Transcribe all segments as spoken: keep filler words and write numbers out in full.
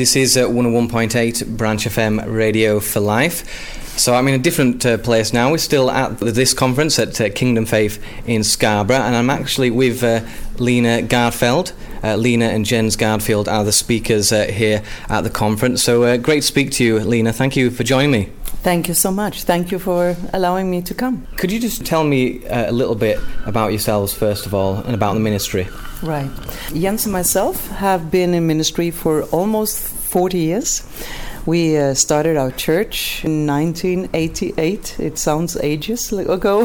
This is uh, one oh one point eight Branch F M Radio for Life. So I'm in a different uh, place now. We're still at this conference at uh, Kingdom Faith in Scarborough, and I'm actually with uh, Lena Gardfeld. Uh, Lena and Jens Gardfield are the speakers uh, here at the conference. So uh, great to speak to you, Lena. Thank you for joining me. Thank you so much. Thank you for allowing me to come. Could you just tell me uh, a little bit about yourselves, first of all, and about the ministry? Right. Jens and myself have been in ministry for almost forty years. We uh, started our church in nineteen eighty-eight. It sounds ages ago.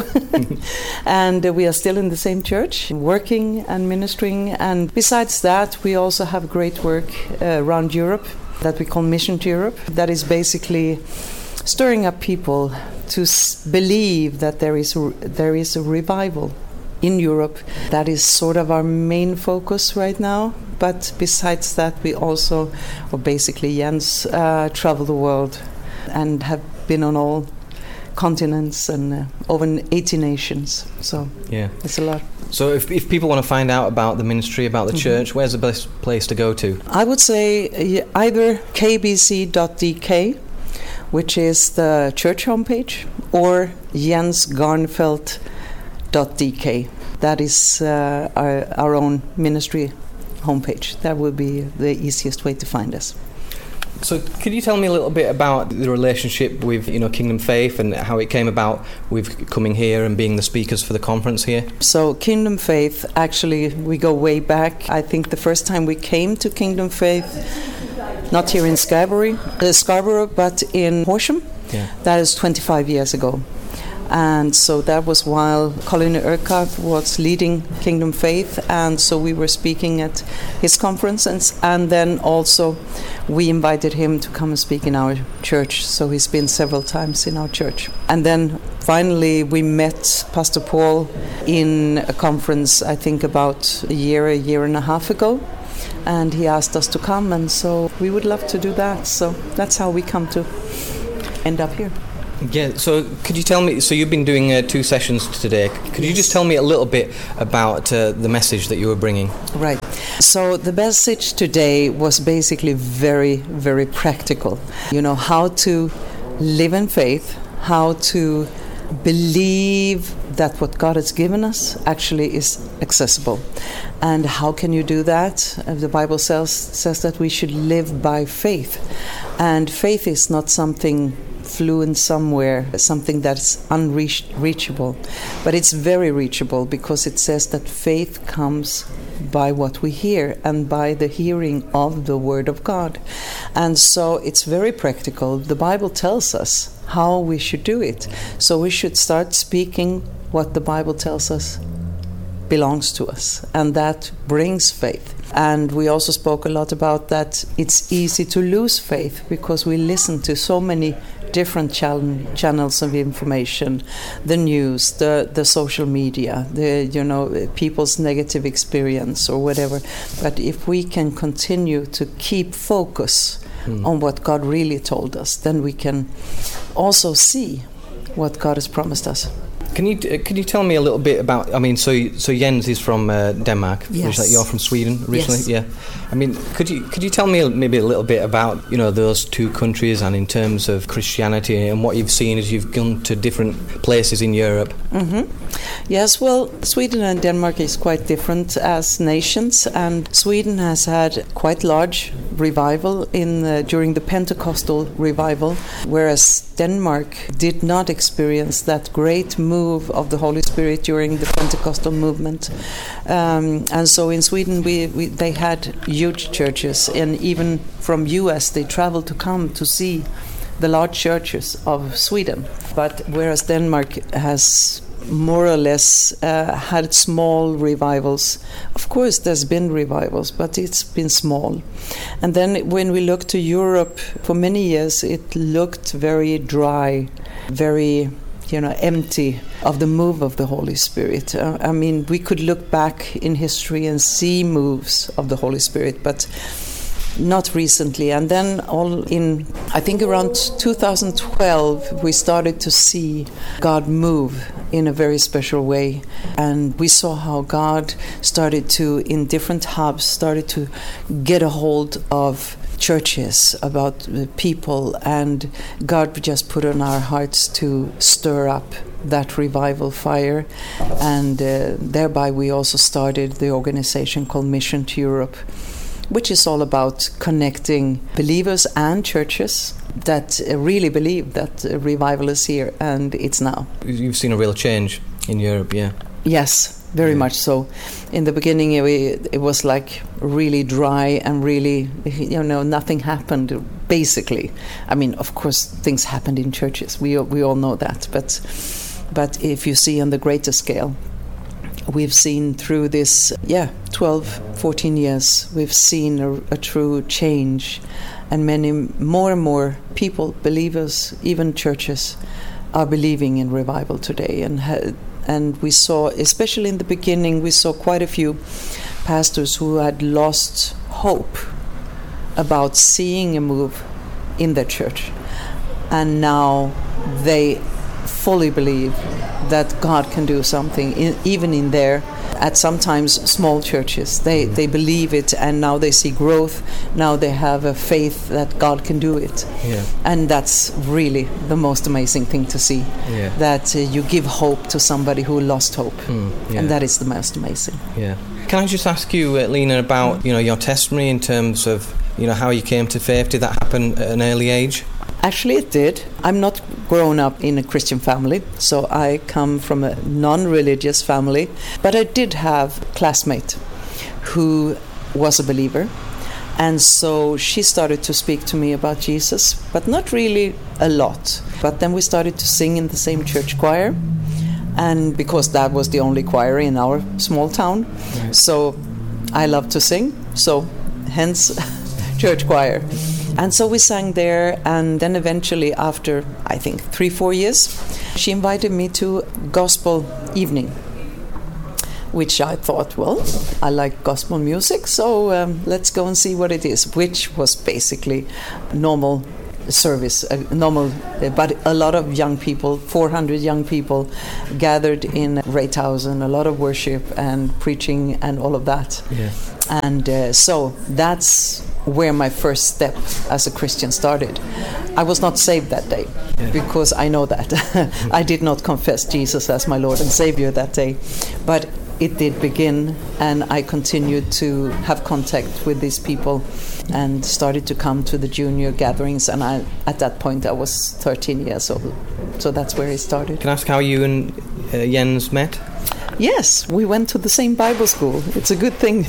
And uh, we are still in the same church, working and ministering. And besides that, we also have great work uh, around Europe that we call Mission to Europe. That is basically stirring up people to s- believe that there is a, there is a revival in Europe. That is sort of our main focus right now. But besides that, we also, or basically Jens, uh, travel the world and have been on all continents and uh, over eighty nations. So yeah, it's a lot. So if, if people want to find out about the ministry, about the mm-hmm. church, where's the best place to go to? I would say either k b c dot d k, which is the church homepage, or jens garnfeldt dot d k. That is uh, our, our own ministry homepage. That would be the easiest way to find us. So could you tell me a little bit about the relationship with, you know, Kingdom Faith and how it came about with coming here and being the speakers for the conference here? So Kingdom Faith, actually, we go way back. I think the first time we came to Kingdom Faith, not here in Scarborough, uh, Scarborough but in Horsham, yeah. That is twenty-five years ago. And so that was while Colin Urquhart was leading Kingdom Faith, and so we were speaking at his conference, and, and then also we invited him to come and speak in our church. So he's been several times in our church. And then finally we met Pastor Paul in a conference, I think about a year, a year and a half ago. And he asked us to come, and so we would love to do that. So that's how we come to end up here. Yeah, so could you tell me, so you've been doing uh, two sessions today. Could you just tell me a little bit about uh, the message that you were bringing? Right. So the message today was basically very, very practical. You know, how to live in faith, how to believe that what God has given us actually is accessible. And how can you do that? Uh, the Bible says, says that we should live by faith. And faith is not something fluent somewhere, something that's unreachable, but it's very reachable, because it says that faith comes by what we hear and by the hearing of the Word of God. And so it's very practical. The Bible tells us how we should do it. So we should start speaking what the Bible tells us belongs to us, and that brings faith. And we also spoke a lot about that it's easy to lose faith because we listen to so many different chan- channels of information, the news, the, the social media, the you know people's negative experience or whatever. But if we can continue to keep focus mm. on what God really told us, then we can also see what God has promised us. Can you uh, can you tell me a little bit about? I mean, so so Jens is from uh, Denmark. Yes. Like you're from Sweden originally. Yes. Yeah. I mean, could you could you tell me maybe a little bit about, you know, those two countries, and in terms of Christianity and what you've seen as you've gone to different places in Europe? Mm-hmm. Yes. Well, Sweden and Denmark is quite different as nations, and Sweden has had quite large revival in uh, during the Pentecostal revival, whereas Denmark did not experience that great move of the Holy Spirit during the Pentecostal movement. Um, and so in Sweden we, we they had huge churches, and even from U S they traveled to come to see the large churches of Sweden. But whereas Denmark has more or less uh, had small revivals. Of course there's been revivals, but it's been small. And then when we look to Europe, for many years it looked very dry, very you know, empty of the move of the Holy Spirit. Uh, I mean, we could look back in history and see moves of the Holy Spirit, but not recently. And then all in, I think around two thousand twelve, we started to see God move in a very special way. And we saw how God started to, in different hubs, started to get a hold of churches, about people, and God just put on our hearts to stir up that revival fire. And uh, thereby we also started the organization called Mission to Europe, which is all about connecting believers and churches that uh, really believe that uh, revival is here, and it's now. You've seen a real change in Europe, yeah? Yes, very Yeah. much so. In the beginning, it, it was like really dry and really, you know, nothing happened, basically. I mean, of course, things happened in churches. We we all know that. But but if you see on the greater scale, we've seen through this, yeah, twelve, fourteen years, we've seen a, a true change. And many more and more people, believers, even churches, are believing in revival today. And ha- and we saw, especially in the beginning, we saw quite a few pastors who had lost hope about seeing a move in their church. And now they fully believe that God can do something, in, even in their, at sometimes small churches. They Mm-hmm. they believe it, and now they see growth. Now they have a faith that God can do it. Yeah. And that's really the most amazing thing to see, Yeah. that uh, you give hope to somebody who lost hope. Mm, yeah. And that is the most amazing. Yeah. Can I just ask you, uh, Lena, about you know your testimony in terms of you know how you came to faith? Did that happen at an early age? Actually, it did. I'm not grown up in a Christian family, so I come from a non-religious family. But I did have a classmate who was a believer. And so she started to speak to me about Jesus, but not really a lot. But then we started to sing in the same church choir. And because that was the only choir in our small town. Right. So I love to sing, so hence church choir. And so we sang there, and then eventually after, I think, three, four years, she invited me to gospel evening, which I thought, well, I like gospel music, so um, let's go and see what it is, which was basically normal service, a normal, uh, but a lot of young people, four hundred young people gathered in Reithausen, a lot of worship and preaching and all of that. Yeah. And uh, so that's where my first step as a Christian started. I was not saved that day, Yeah. because I know that. I did not confess Jesus as my Lord and Savior that day. But it did begin, and I continued to have contact with these people and started to come to the junior gatherings. And I, at that point, I was thirteen years old. So that's where it started. Can I ask how you and uh, Jens met? Yes, we went to the same Bible school. It's a good thing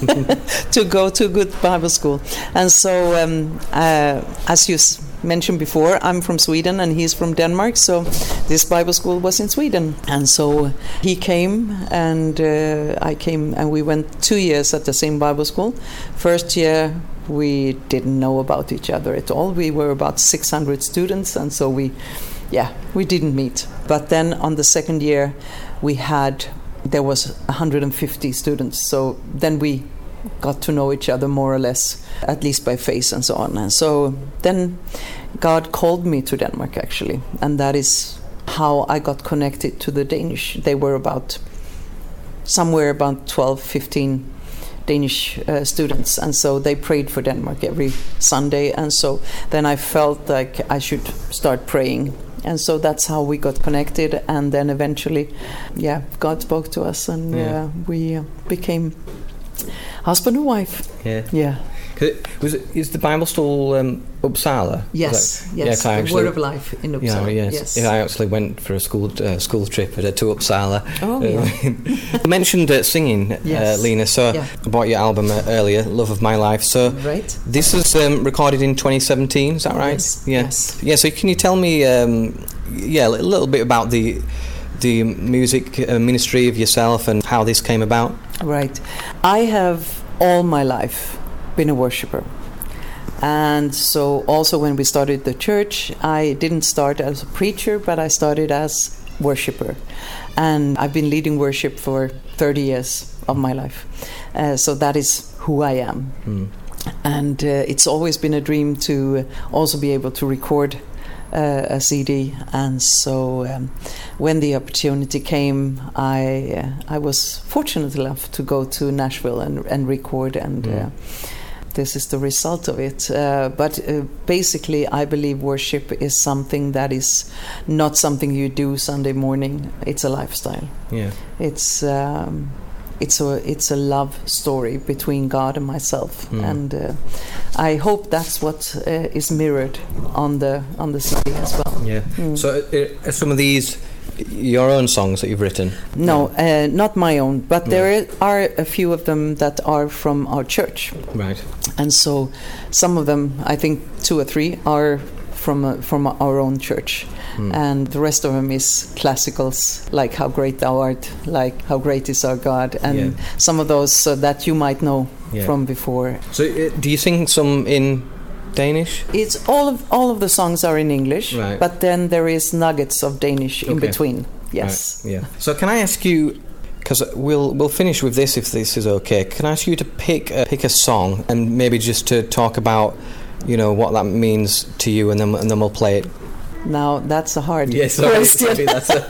to go to a good Bible school. And so, um, uh, as you s- mentioned before, I'm from Sweden and he's from Denmark. So this Bible school was in Sweden. And so he came and uh, I came, and we went two years at the same Bible school. First year, we didn't know about each other at all. We were about six hundred students, and so we, yeah, we didn't meet. But then on the second year, we had, there was one hundred fifty students. So then we got to know each other more or less, at least by face and so on. And so then God called me to Denmark, actually. And that is how I got connected to the Danish. They were about, somewhere about twelve, fifteen Danish uh, students. And so they prayed for Denmark every Sunday. And so then I felt like I should start praying. And so that's how we got connected. And then eventually, yeah, God spoke to us, and Yeah. uh, we uh, became husband and wife. Yeah. Yeah. 'Cause it, was it, is the Bible still um, Uppsala? Yes, Was that- yes. Yeah, 'cause I the actually, Word of Life in you Uppsala. know, yes. yes. Yeah, I actually went for a school uh, school trip uh, to Uppsala. Oh, Uh, yeah. You mentioned uh, singing, Yes. uh, Lena. So Yeah. about your album uh, earlier, "Love of My Life." So Right. this was um, recorded in twenty seventeen. Is that right? Yes, Yeah. yes. Yeah. So can you tell me, um, yeah, a little bit about the the music uh, ministry of yourself and how this came about? Right. I have all my life been a worshipper. And so also when we started the church, I didn't start as a preacher, but I started as worshipper. And I've been leading worship for thirty years of my life. Uh, so that is who I am. Mm. and uh, it's always been a dream to also be able to record uh, a C D. And so um, when the opportunity came, I uh, I was fortunate enough to go to Nashville and, and record, and mm. uh, this is the result of it. Uh, but uh, basically, I believe worship is something that is not something you do Sunday morning. It's a lifestyle. Yeah, it's um, it's a it's a love story between God and myself, mm. and uh, I hope that's what uh, is mirrored on the on the C D as well. Yeah. Mm. So, uh, some of these your own songs that you've written? No, uh, not my own, but there are a few of them that are from our church. Right. And so some of them, I think two or three, are from uh, from our own church. Mm. And the rest of them is classicals, like How Great Thou Art, like How Great Is Our God, and yeah. some of those uh, that you might know yeah. from before. So uh, do you sing some in Danish? It's all of all of the songs are in English, right. but then there is nuggets of Danish in okay. between. Yes. Right. Yeah. So can I ask you, because we'll we'll finish with this if this is okay. Can I ask you to pick a, pick a song and maybe just to talk about, you know, what that means to you, and then and then we'll play it. Now that's a hard yes, question. Sorry, that's a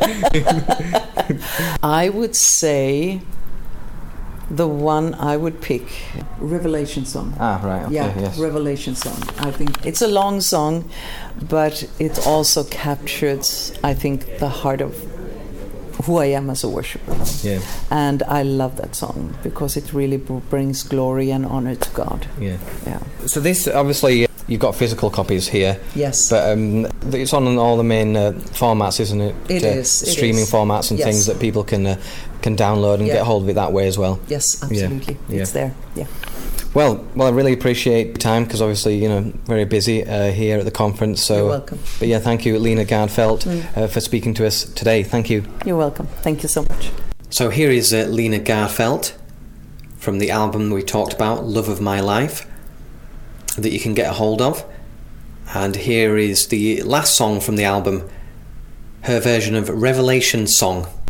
I would say the one I would pick, Revelation Song. Ah, right. Okay, yeah, yes. Revelation Song. I think it's a long song, but it also captures, I think, the heart of who I am as a worshiper. Yeah. And I love that song because it really b- brings glory and honor to God. Yeah. Yeah. So this, obviously, you've got physical copies here. Yes. But um, it's on all the main uh, formats, isn't it? It uh, is. Streaming it is. formats and yes. things that people can uh, can download and yeah. get hold of it that way as well. Yes, absolutely. Yeah. It's yeah. there. Yeah. Well, well, I really appreciate your time because obviously, you know, very busy uh, here at the conference. So, you're welcome. But yeah, thank you, Lena Gardfelt, mm. uh, for speaking to us today. Thank you. You're welcome. Thank you so much. So here is uh, Lena Gardfelt from the album we talked about, Love of My Life, that you can get a hold of. And here is the last song from the album, her version of Revelation Song.